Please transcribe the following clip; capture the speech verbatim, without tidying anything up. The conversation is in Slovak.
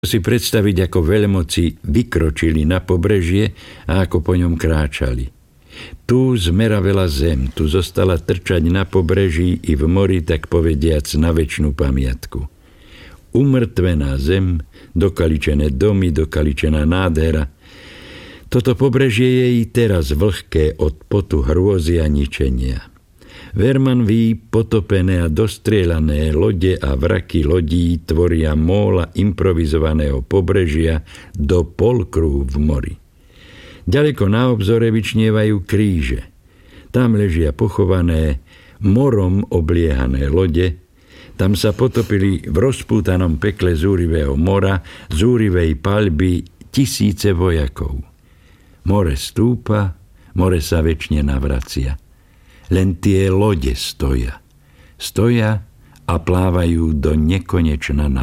Si predstaviť, ako veľmoci vykročili na pobrežie a ako po ňom kráčali. Tu zmeravela zem, tu zostala trčať na pobreží i v mori, tak povediac, na večnú pamiatku. Umrtvená zem, dokaličené domy, dokaličená nádhera. Toto pobrežie je i teraz vlhké od potu hrôzy a ničenia. Vermanví potopené a dostrieľané lode a vraky lodí tvoria móla improvizovaného pobrežia do polkruhu v mori. Ďaleko na obzore vyčnievajú kríže. Tam ležia pochované, morom obliehané lode. Tam sa potopili v rozpútanom pekle zúrivého mora, zúrivej paľby tisíce vojakov. More stúpa, more sa večne navracia. Len tie lode stoja. Stoja a plávajú do nekonečna na